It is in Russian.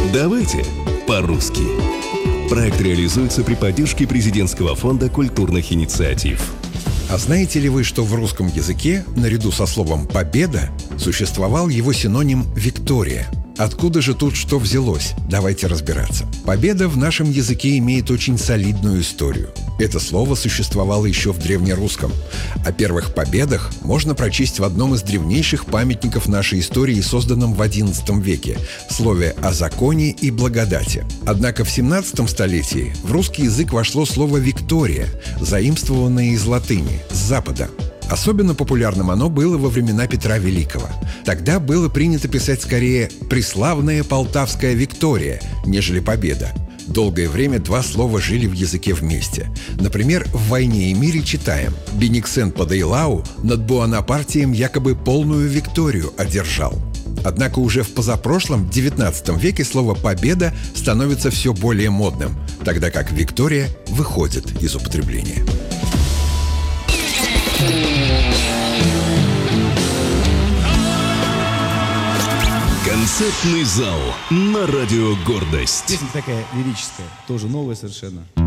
Давайте по-русски. Проект реализуется при поддержке Президентского фонда культурных инициатив. А знаете ли вы, что в русском языке наряду со словом «победа» существовал его синоним «виктория»? Откуда же тут что взялось? Давайте разбираться. Победа в нашем языке имеет очень солидную историю. Это слово существовало еще в древнерусском. О первых победах можно прочесть в одном из древнейших памятников нашей истории, созданном в XI веке, в слове о законе и благодати. Однако в 17 столетии в русский язык вошло слово «виктория», заимствованное из латыни, с Запада. Особенно популярным оно было во времена Петра Великого. Тогда было принято писать скорее «преславная полтавская Виктория», нежели «победа». Долгое время два слова жили в языке вместе. Например, в «Войне и мире» читаем: «Бениксен Подейлау над Буанапартием якобы полную Викторию одержал». Однако уже в позапрошлом, в XIX веке, слово «победа» становится все более модным, тогда как «Виктория» выходит из употребления. Концертный зал на радио «Гордость». Песня такая лирическая, тоже новая совершенно.